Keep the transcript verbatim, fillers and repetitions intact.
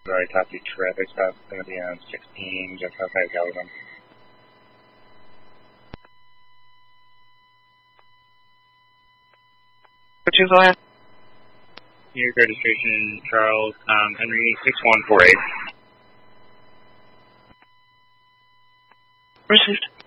Right, copy. Traffic stop is going to be on sixteen, just outside Gallatin. Which is last? New York registration, Charles um, Henry six one four eight. Received.